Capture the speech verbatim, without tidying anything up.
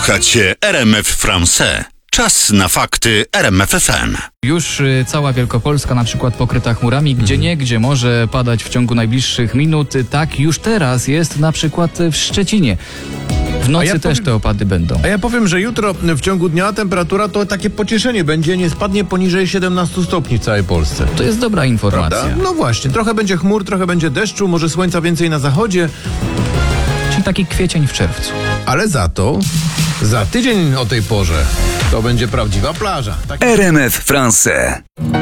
Słuchacie R M F Français. Czas na fakty R M F F M. Już y, cała Wielkopolska na przykład pokryta chmurami, gdzie nie, gdzie może padać w ciągu najbliższych minut. Tak już teraz jest na przykład w Szczecinie. W nocy ja też powiem, te opady będą. A ja powiem, że jutro w ciągu dnia temperatura to takie pocieszenie będzie, nie spadnie poniżej siedemnastu stopni w całej Polsce. To jest dobra informacja. Prawda? No właśnie, trochę będzie chmur, trochę będzie deszczu, może słońca więcej na zachodzie, Czyli taki kwiecień w czerwcu. ale za to za tydzień o tej porze to będzie prawdziwa plaża. Tak... R M F Français.